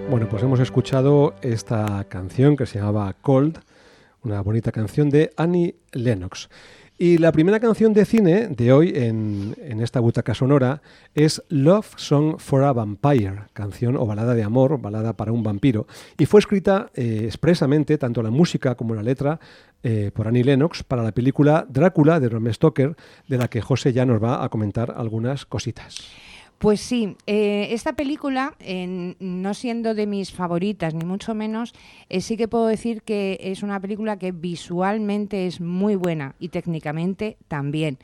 Bueno, pues hemos escuchado esta canción que se llamaba Cold, una bonita canción de Annie Lennox. Y la primera canción de cine de hoy en esta butaca sonora es Love Song for a Vampire, canción o balada de amor, balada para un vampiro. Y fue escrita expresamente, tanto la música como la letra, por Annie Lennox para la película Drácula de Bram Stoker, de la que José ya nos va a comentar algunas cositas. Pues sí, esta película, no siendo de mis favoritas, ni mucho menos, sí que puedo decir que es una película que visualmente es muy buena y técnicamente también.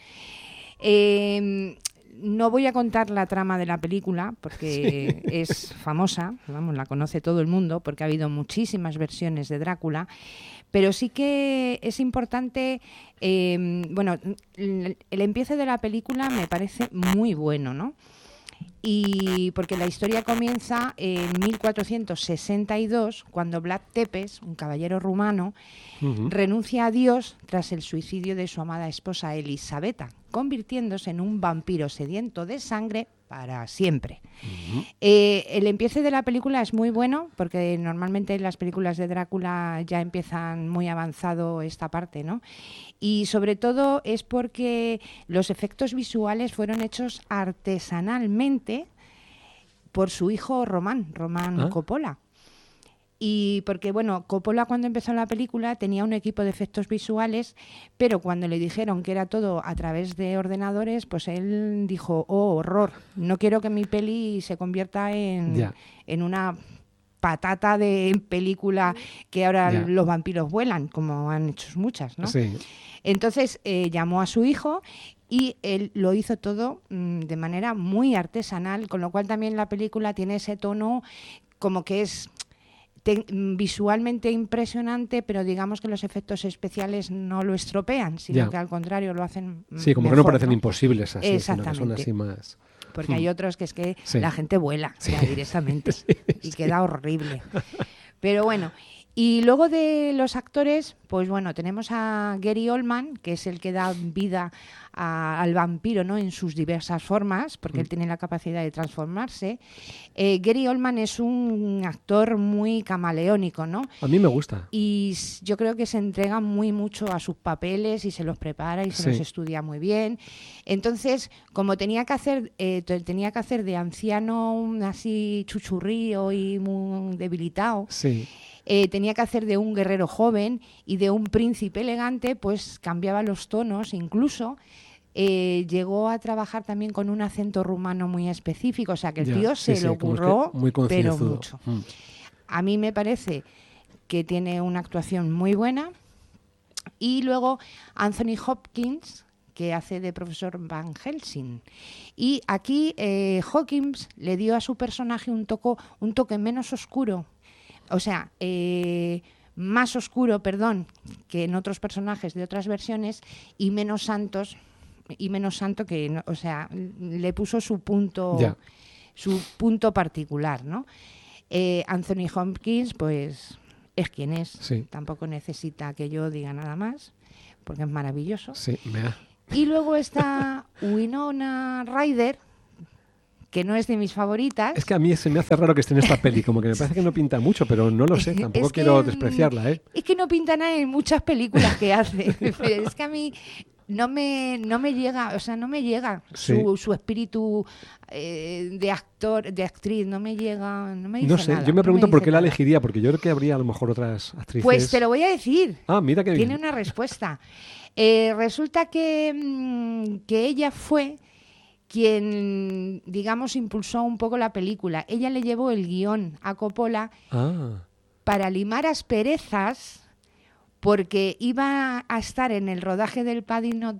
No voy a contar la trama de la película porque sí, es famosa, vamos, la conoce todo el mundo porque ha habido muchísimas versiones de Drácula, pero sí que es importante, bueno, el empiece de la película me parece muy bueno, ¿no? Y porque la historia comienza en 1462, cuando Vlad Tepes, un caballero rumano, renuncia a Dios tras el suicidio de su amada esposa Elisabetta, convirtiéndose en un vampiro sediento de sangre para siempre. El empiece de la película es muy bueno, porque normalmente las películas de Drácula ya empiezan muy avanzado esta parte, ¿no? Y sobre todo es porque los efectos visuales fueron hechos artesanalmente por su hijo Román Coppola. Y porque, bueno, Coppola cuando empezó la película tenía un equipo de efectos visuales, pero cuando le dijeron que era todo a través de ordenadores, pues él dijo, oh, horror, no quiero que mi peli se convierta en una patata de película que ahora los vampiros vuelan, como han hecho muchas, ¿no? Sí. Entonces llamó a su hijo y él lo hizo todo de manera muy artesanal, con lo cual también la película tiene ese tono como que es visualmente impresionante, pero digamos que los efectos especiales no lo estropean, sino que al contrario lo hacen sí, como mejor, que no parecen ¿no? imposibles así, sino que son Exactamente. así más... Porque hay otros que es que la gente vuela ya directamente y queda horrible. Pero bueno, y luego de los actores, pues bueno, tenemos a Gary Oldman, que es el que da vida al vampiro, ¿no? En sus diversas formas, porque él tiene la capacidad de transformarse. Gary Oldman es un actor muy camaleónico, ¿no? A mí me gusta. Y yo creo que se entrega muy mucho a sus papeles y se los prepara y se los estudia muy bien. Entonces, como tenía que hacer de anciano así chuchurrío y muy debilitado, tenía que hacer de un guerrero joven y de un príncipe elegante, pues cambiaba los tonos incluso. Llegó a trabajar también con un acento rumano muy específico, o sea que el tío se lo curró, pero mucho. A mí me parece que tiene una actuación muy buena. Y luego Anthony Hopkins, que hace de profesor Van Helsing. Y aquí Hopkins le dio a su personaje un toque menos oscuro, o sea, más oscuro, que en otros personajes de otras versiones, y menos santo que, o sea, le puso su punto particular, ¿no? Anthony Hopkins, pues es quien es. Tampoco necesita que yo diga nada más, porque es maravilloso. Y luego está Winona Ryder, que no es de mis favoritas. Es que a mí se me hace raro que esté en esta peli, como que me parece que no pinta mucho, pero no lo sé, tampoco quiero despreciarla, ¿eh? Es que no pinta nada en muchas películas que hace, pero es que a mí no me llega, o sea, no me llega su espíritu de actor, de actriz, no me llega, no me dice nada. No sé, nada, yo me pregunto por qué la nada. elegiría, porque yo creo que habría a lo mejor otras actrices. Pues te lo voy a decir. Ah, mira que tiene una respuesta. Resulta que ella fue quien, digamos, impulsó un poco la película. Ella le llevó el guión a Coppola para limar asperezas, porque iba a estar en el rodaje del Padrino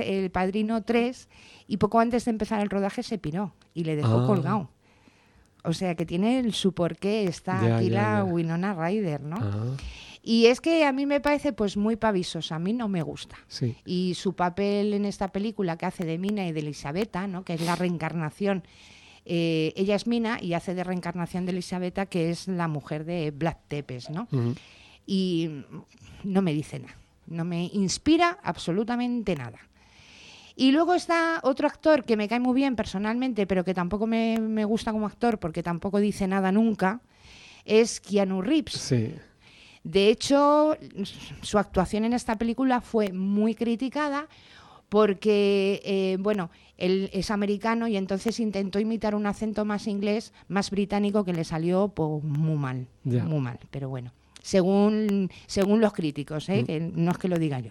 3 y poco antes de empezar el rodaje se piró y le dejó colgado. O sea que tiene su porqué, está aquí la Winona Ryder, ¿no? Y es que a mí me parece pues muy pavisosa, a mí no me gusta. Y su papel en esta película que hace de Mina y de Elisabetta, ¿no? Que es la reencarnación. Ella es Mina y hace de reencarnación de Elisabetta, que es la mujer de Vlad Tepes, ¿no? Y no me dice nada, no me inspira absolutamente nada. Y luego está otro actor que me cae muy bien personalmente, pero que tampoco me gusta como actor porque tampoco dice nada nunca, es Keanu Reeves. Sí. De hecho, su actuación en esta película fue muy criticada porque, él es americano y entonces intentó imitar un acento más inglés, más británico, que le salió pues, muy mal, muy mal. Pero bueno, según los críticos, que no es que lo diga yo.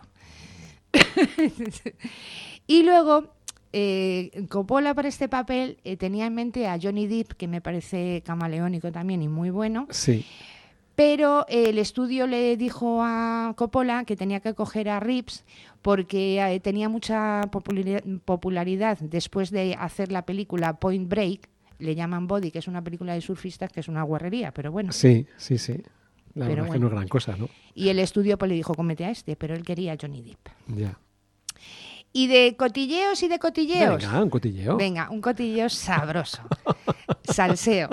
Y luego, Coppola para este papel tenía en mente a Johnny Depp, que me parece camaleónico también y muy bueno. Sí. Pero el estudio le dijo a Coppola que tenía que coger a Reeves porque tenía mucha popularidad después de hacer la película Point Break. Le llaman Body, que es una película de surfistas que es una guarrería, pero bueno. Sí. La pero verdad es que no es gran cosa, ¿no? Y el estudio pues, le dijo, cómete a este, pero él quería a Johnny Depp. Ya. Y de cotilleos. Venga, un cotilleo. Venga, un cotilleo sabroso. Salseo.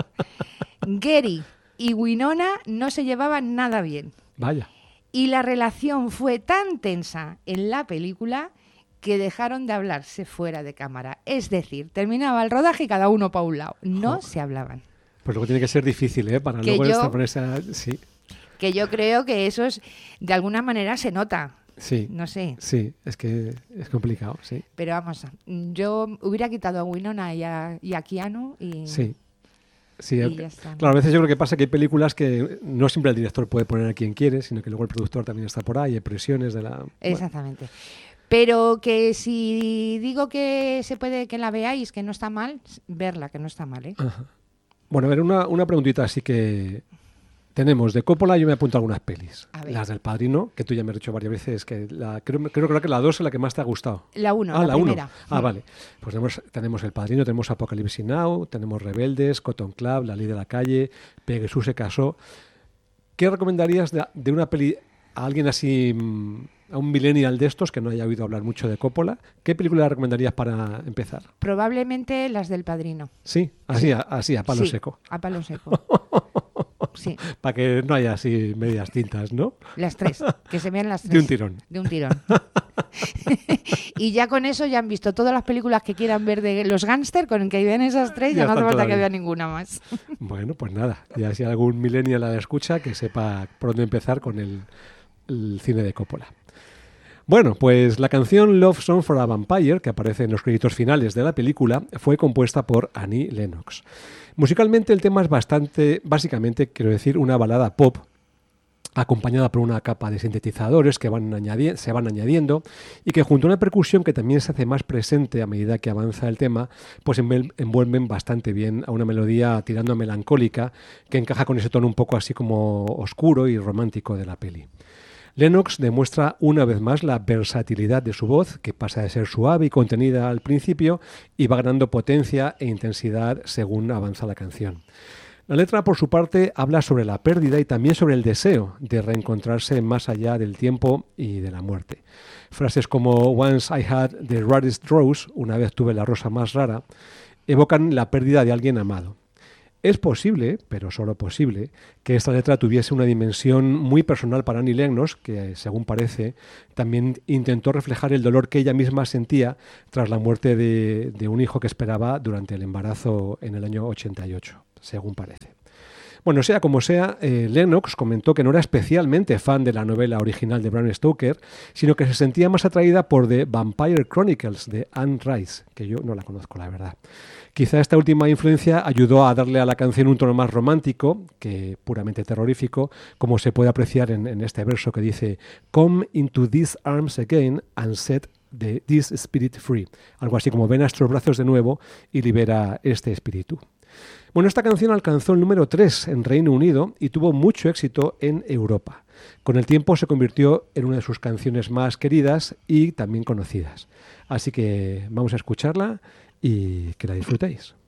Gary y Winona no se llevaban nada bien. Vaya. Y la relación fue tan tensa en la película que dejaron de hablarse fuera de cámara. Es decir, terminaba el rodaje y cada uno para un lado. No se hablaban. Pues luego tiene que ser difícil, ¿eh? Para que luego ponerse a... Sí. Que yo creo que eso es, de alguna manera se nota. Sí. No sé. Sí, es que es complicado, sí. Pero vamos, yo hubiera quitado a Winona y a Keanu y... Sí. Sí, y ya está. Claro, a veces yo creo que pasa que hay películas que no siempre el director puede poner a quien quiere, sino que luego el productor también está por ahí, hay presiones de la... Exactamente. Pero que si digo que se puede que la veáis, que no está mal, verla, que no está mal, ¿eh? Ajá. Bueno, a ver, una preguntita así que tenemos. De Coppola yo me apunto a algunas pelis. Las del Padrino, que tú ya me has dicho varias veces, que creo que la 2 es la que más te ha gustado. La 1, la primera. Vale. Pues tenemos El Padrino, tenemos Apocalipsis Now, tenemos Rebeldes, Cotton Club, La Ley de la Calle, Pegasus se casó. ¿Qué recomendarías de una peli a alguien así, a un millennial de estos que no haya oído hablar mucho de Coppola? ¿Qué película recomendarías para empezar? Probablemente las del Padrino. Sí, así a palo seco. A palo seco. Sí. Para que no haya así medias tintas, ¿no? Las 3, que se vean las 3. De un tirón. De un tirón. Y ya con eso ya han visto todas las películas que quieran ver de los gángster, con el que vean esas 3 ya no hace falta que vean ninguna más. Bueno, pues nada, ya si algún millennial la escucha, que sepa por dónde empezar con el cine de Coppola. Bueno, pues la canción Love Song for a Vampire, que aparece en los créditos finales de la película, fue compuesta por Annie Lennox. Musicalmente el tema es básicamente, quiero decir, una balada pop, acompañada por una capa de sintetizadores que se van añadiendo y que junto a una percusión que también se hace más presente a medida que avanza el tema, pues envuelven bastante bien a una melodía tirando a melancólica que encaja con ese tono un poco así como oscuro y romántico de la peli. Lennox demuestra una vez más la versatilidad de su voz, que pasa de ser suave y contenida al principio y va ganando potencia e intensidad según avanza la canción. La letra, por su parte, habla sobre la pérdida y también sobre el deseo de reencontrarse más allá del tiempo y de la muerte. Frases como "Once I had the rarest rose", una vez tuve la rosa más rara, evocan la pérdida de alguien amado. Es posible, pero solo posible, que esta letra tuviese una dimensión muy personal para Annie Lennox, que, según parece, también intentó reflejar el dolor que ella misma sentía tras la muerte de un hijo que esperaba durante el embarazo en el año 88, según parece. Bueno, sea como sea, Lennox comentó que no era especialmente fan de la novela original de Bram Stoker, sino que se sentía más atraída por The Vampire Chronicles de Anne Rice, que yo no la conozco, la verdad. Quizá esta última influencia ayudó a darle a la canción un tono más romántico que puramente terrorífico, como se puede apreciar en este verso que dice "Come into these arms again and set this spirit free". Algo así como "ven a estos brazos de nuevo y libera este espíritu". Bueno, esta canción alcanzó el número 3 en Reino Unido y tuvo mucho éxito en Europa. Con el tiempo se convirtió en una de sus canciones más queridas y también conocidas. Así que vamos a escucharla y que la disfrutéis.